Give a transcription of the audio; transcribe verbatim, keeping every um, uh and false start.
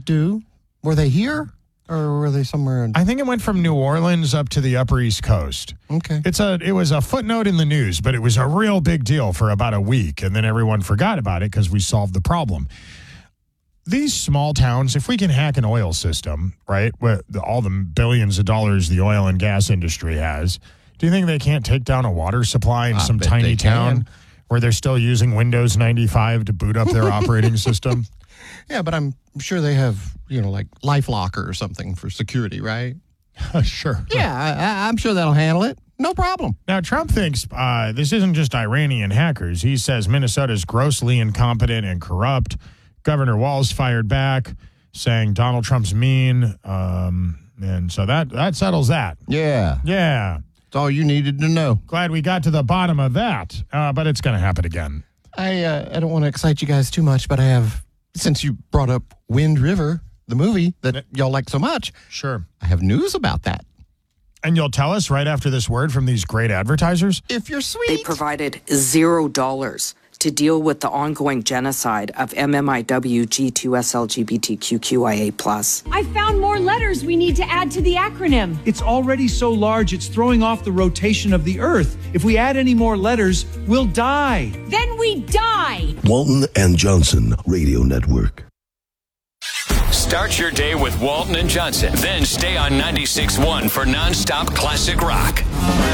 do? Were they here? Or were they somewhere in... I think it went from New Orleans up to the Upper East Coast. Okay. It's a it was a footnote in the news, but it was a real big deal for about a week, and then everyone forgot about it because we solved the problem. These small towns, if we can hack an oil system, right, with all the billions of dollars the oil and gas industry has, do you think they can't take down a water supply in I some bet tiny they town can. where they're still using Windows ninety-five to boot up their operating system? Yeah, but I'm sure they have, you know, like LifeLocker or something for security, right? Sure. Yeah, I, I'm sure that'll handle it. No problem. Now, Trump thinks uh, this isn't just Iranian hackers. He says Minnesota's grossly incompetent and corrupt. Governor Walz fired back, saying Donald Trump's mean. Um, and so that, that settles that. Yeah. Yeah. That's all you needed to know. Glad we got to the bottom of that. Uh, but it's going to happen again. I uh, I don't want to excite you guys too much, but I have, since you brought up Wind River, the movie that y'all like so much, Sure. I have news about that. And you'll tell us right after this word from these great advertisers? If you're sweet. They provided zero dollars to deal with the ongoing genocide of M M I W G two S L G B T Q Q I A plus. I found more letters we need to add to the acronym. It's already so large, it's throwing off the rotation of the Earth. If we add any more letters, we'll die. Then we die. Walton and Johnson Radio Network. Start your day with Walton and Johnson. Then stay on ninety-six point one for nonstop classic rock.